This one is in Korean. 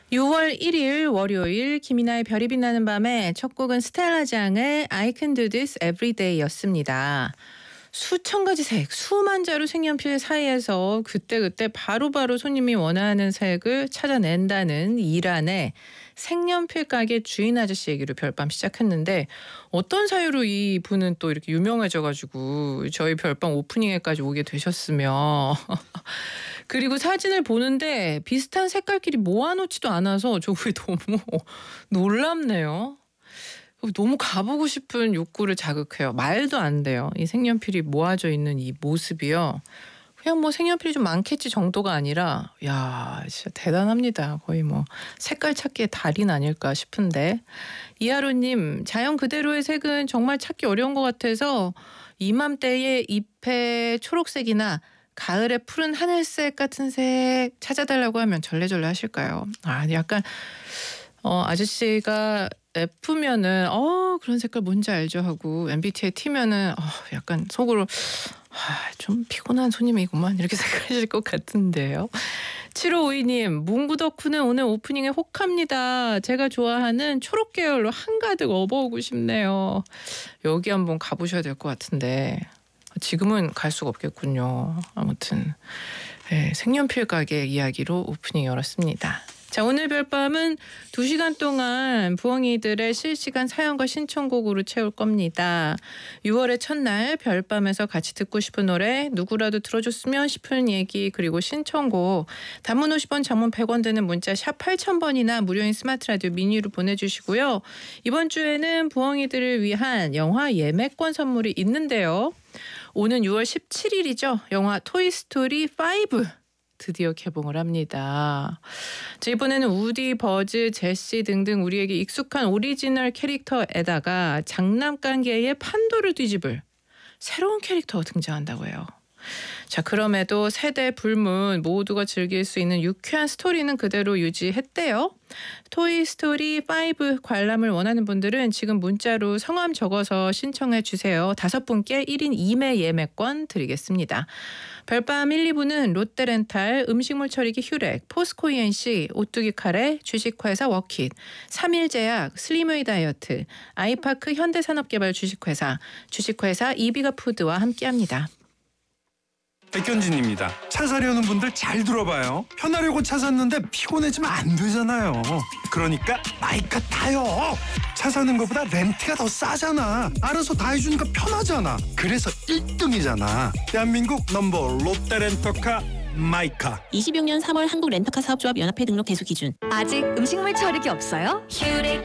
6월 1일 월요일 김이나의 별이 빛나는 밤에 첫 곡은 스텔라장의 I Can Do This Every Day였습니다. 수천 가지 색, 수만 자루 색연필 사이에서 그때그때 바로바로 손님이 원하는 색을 찾아낸다는 이란의 색연필 가게 주인 아저씨 얘기로 별밤 시작했는데 어떤 사유로 이 분은 또 이렇게 유명해져가지고 저희 별밤 오프닝에까지 오게 되셨으며 그리고 사진을 보는데 비슷한 색깔끼리 모아놓지도 않아서 저 그게 너무 놀랍네요. 너무 가보고 싶은 욕구를 자극해요. 말도 안 돼요. 이 색연필이 모아져 있는 이 모습이요. 그냥 뭐 색연필이 좀 많겠지 정도가 아니라 야 진짜 대단합니다. 거의 뭐 색깔 찾기의 달인 아닐까 싶은데 이하로님 자연 그대로의 색은 정말 찾기 어려운 것 같아서 이맘때의 잎의 초록색이나 가을의 푸른 하늘색 같은 색 찾아달라고 하면 절레절레 하실까요? 아 약간 아저씨가 F면은 그런 색깔 뭔지 알죠 하고 MBTI T면은 약간 속으로 좀 피곤한 손님이구만 이렇게 생각하실 것 같은데요. 7552님 문구 덕후는 오늘 오프닝에 혹합니다. 제가 좋아하는 초록 계열로 한가득 업어오고 싶네요. 여기 한번 가보셔야 될 것 같은데 지금은 갈 수가 없겠군요. 아무튼 색연필 가게 이야기로 오프닝 열었습니다. 자 오늘 별밤은 2시간 동안 부엉이들의 실시간 사연과 신청곡으로 채울 겁니다. 6월의 첫날 별밤에서 같이 듣고 싶은 노래 누구라도 들어줬으면 싶은 얘기 그리고 신청곡 단문 50원 장문 100원 드는 문자 샵 8000번이나 무료인 스마트 라디오 미니로 보내주시고요. 이번 주에는 부엉이들을 위한 영화 예매권 선물이 있는데요. 오는 6월 17일이죠. 영화 토이스토리 5 드디어 개봉을 합니다. 자, 이번에는 우디, 버즈, 제시 등등 우리에게 익숙한 오리지널 캐릭터에다가 장난감계의 판도를 뒤집을 새로운 캐릭터가 등장한다고 해요. 자, 그럼에도 세대 불문 모두가 즐길 수 있는 유쾌한 스토리는 그대로 유지했대요. 토이스토리 5 관람을 원하는 분들은 지금 문자로 성함 적어서 신청해 주세요. 5분께 1인 2매 예매권 드리겠습니다. 별밤 1, 2부는 롯데렌탈, 음식물 처리기 휴렉, 포스코 ENC, 오뚜기 카레, 주식회사 워킷, 3일제약, 슬림웨이 다이어트, 아이파크 현대산업개발 주식회사, 주식회사 이비가 푸드와 함께합니다. 백현진입니다. 차 사려는 분들 잘 들어봐요. 편하려고 차 샀는데 피곤해지면 안 되잖아요. 그러니까 마이카 타요. 차 사는 것보다 렌트가 더 싸잖아. 알아서 다 해주니까 편하잖아. 그래서 1등이잖아. 대한민국 넘버 롯데렌터카 마이카. 26년 3월 한국 렌터카 사업조합 연합회 등록 대수 기준. 아직 음식물 처리기 없어요? 휴렉